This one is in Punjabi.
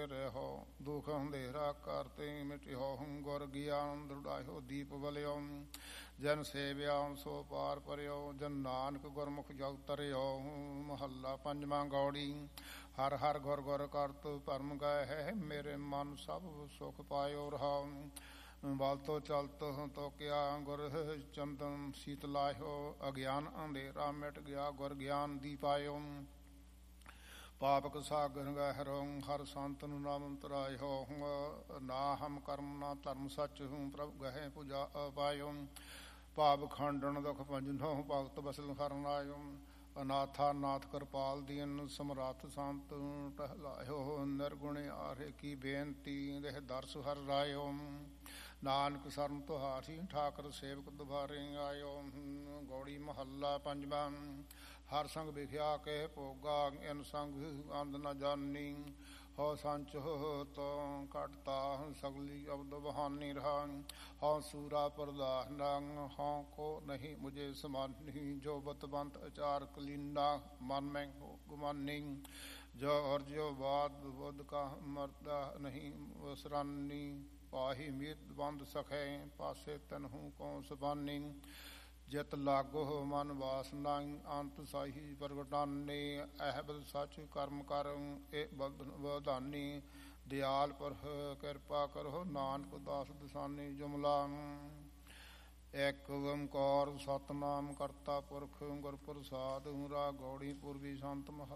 ਕੇ ਰਹੋ। ਦੁਖ ਅੰਧੇਰਾ ਕਰਤੇ ਮਿਟਿਓ, ਗੁਰ ਗਿਆਨ ਦ੍ਰਿੜਾਇਓ ਦੀਪ ਬਲਿਓ। ਜਨ ਸੇਵਿਆ ਸੋ ਪਾਰ ਪਰਿਓ, ਜਨ ਨਾਨਕ ਗੁਰਮੁਖ ਜਗ ਤਰਿਓ। ਮਹੱਲਾ ਪੰਜਵਾਂ। ਗੌੜੀ। ਹਰ ਹਰ ਗੁਰ ਗੁਰ ਕਰਤ ਭਰਮ ਗਏ ਹੈ, ਮੇਰੇ ਮਨ ਸਭ ਸੁਖ ਪਾਇਓ ਰਹਾਉ। ਬਲ ਤੋ ਚਲਤ ਤੋ ਕਿਆ, ਗੁਰ ਚੰਦਨ ਸੀਤ ਲਾਇਓ। ਅਗਿਆਨ ਅੰਧੇਰਾ ਮਿਟ ਗਿਆ, ਗੁਰ ਗਿਆਨ ਦੀਪਾਇਓ। ਪਾਪਕ ਸਾਗਰ ਗਹਿਰੋ, ਹਰ ਸੰਤ ਨੂੰ ਨਾਮ ਤਰਾਇਓ। ਨਾ ਹਮ ਕਰਮ ਨਾ ਧਰਮ ਸੱਚ ਹੂੰ, ਪ੍ਰਭ ਗਹਿ ਪੂਜਾ ਪਾਇਓ। ਭਾਵ ਖੰਡਨ ਦੁਖ ਭੰਜਨੋ, ਭਗਤ ਬਸਲ ਹਰਨ ਆਇਓ। ਅਨਾਥਾ ਨਾਥ ਕਿਰਪਾਲ ਦੀਨ, ਸਮਰੱਥ ਸੰਤ ਟਹਿਲਾਇਓ। ਨਿਰਗੁਣ ਆਰੇ ਕੀ ਬੇਨਤੀ, ਦੇਹ ਦਰਸ ਹਰ ਰਾਇਓ। ਨਾਨਕ ਸਰਨ ਤੁਹਾਰੀ, ਠਾਕਰ ਸੇਵਕ ਦੁਬਾਰੇ ਆਇਓ। ਗੌੜੀ। ਮਹੱਲਾ ਪੰਜਵਾਂ। ਹਰ ਸੰਗ ਵਿਖਿਆ ਕੇ ਭੋਗਾ, ਇਨ ਸੰਗ ਅੰਧ ਨ ਜਾਨੀ। ਹਉ ਸੰਚ ਤੋ ਘਟਤਾ, ਸਗਲੀ ਅਬਦ ਬਹਾਨੀ ਰਹਾ। ਹਉ ਸੂਰਾ ਪ੍ਰਧਾਨ, ਹਉ ਕੋ ਨਹੀਂ ਮੁਝੇ ਸਮਾਨੀ। ਜੋ ਬਤਵੰਤ ਅਚਾਰ ਕਲੀਨਾ, ਮਨ ਮੈਂ ਹੋ ਗੁਮਾਨੀ। ਜੋ ਔਰ ਜੋ ਬਾਤ ਬੁੱਧ ਕਾ ਮਰਦਾ ਨਹੀਂ ਵਸਰਾਨੀ। ਪਾਹੀ ਮੀਤ ਬੰਦ ਸਖੇ, ਪਾਸੇ ਤਨਹੂ ਕੋ ਸਬਾਨੀ। ਜਿਤ ਲਾਗੋ ਮਨ ਵਾਸਨਾ, ਅੰਤ ਸਾਹੀ ਪ੍ਰਗਟਾਨੀ। ਅਹਬਦ ਸੱਚ ਕਰਮ ਕਰ, ਇਹ ਬਧਾਨੀ। ਦਿਆਲ ਪਰ ਕਿਰਪਾ ਕਰੋ, ਨਾਨਕ ਦਾਸ ਦਸਾਨੀ ਜੁਮਲਾ। ਇੱਕ ਓੰਕਾਰ ਸਤਿਨਾਮ ਕਰਤਾ ਪੁਰਖ, ਗੁਰ ਪ੍ਰਸਾਦਿ। ਰਾਗ ਗੌੜੀ। ਪੂਰਬੀ ਸੰਤ ਮਹੱਲਾ।